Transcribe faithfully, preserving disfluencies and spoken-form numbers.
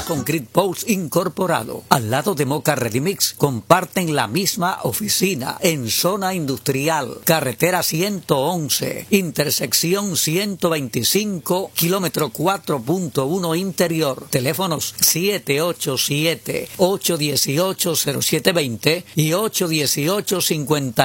Concrete Post Incorporado, al lado de Moca Redimix, comparten la misma oficina en zona industrial, carretera ciento once, intersección ciento veinticinco, kilómetro cuatro punto uno interior. Teléfonos siete ocho siete, ocho uno ocho, cero siete dos cero y ocho uno ocho, cinco